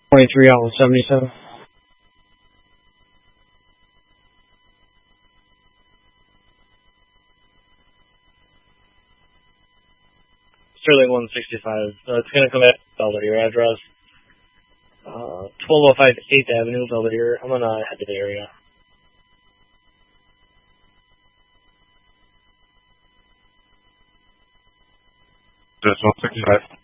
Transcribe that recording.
23 out of 77. Sterling 165. It's going to come at Belvedere address. 1205 8th Avenue, Belvedere. I'm going to head to the area. Just 165.